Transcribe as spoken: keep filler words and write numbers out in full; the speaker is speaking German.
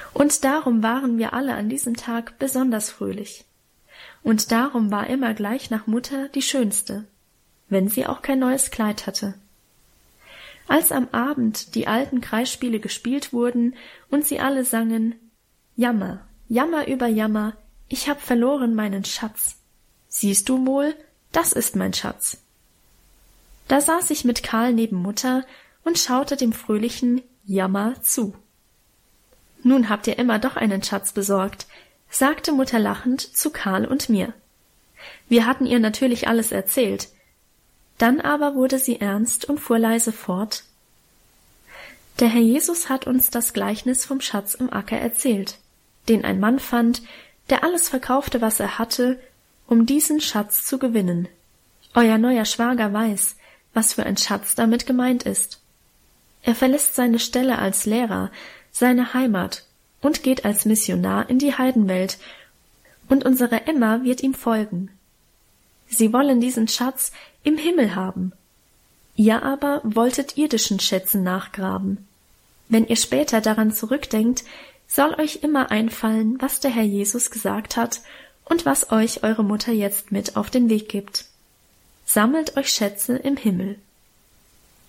Und darum waren wir alle an diesem Tag besonders fröhlich. Und darum war Emma gleich nach Mutter die Schönste, wenn sie auch kein neues Kleid hatte. Als am Abend die alten Kreisspiele gespielt wurden und sie alle sangen: »Jammer, Jammer über Jammer, ich hab verloren meinen Schatz. Siehst du, Mohl, das ist mein Schatz.« Da saß ich mit Karl neben Mutter und schaute dem fröhlichen Jammer zu. »Nun habt ihr Emma doch einen Schatz besorgt«, sagte Mutter lachend zu Karl und mir. Wir hatten ihr natürlich alles erzählt. Dann aber wurde sie ernst und fuhr leise fort: »Der Herr Jesus hat uns das Gleichnis vom Schatz im Acker erzählt, den ein Mann fand, der alles verkaufte, was er hatte, um diesen Schatz zu gewinnen. Euer neuer Schwager weiß, was für ein Schatz damit gemeint ist. Er verlässt seine Stelle als Lehrer, seine Heimat und geht als Missionar in die Heidenwelt, und unsere Emma wird ihm folgen. Sie wollen diesen Schatz im Himmel haben. Ihr aber wolltet irdischen Schätzen nachgraben. Wenn ihr später daran zurückdenkt, soll euch immer einfallen, was der Herr Jesus gesagt hat und was euch eure Mutter jetzt mit auf den Weg gibt. Sammelt euch Schätze im Himmel.«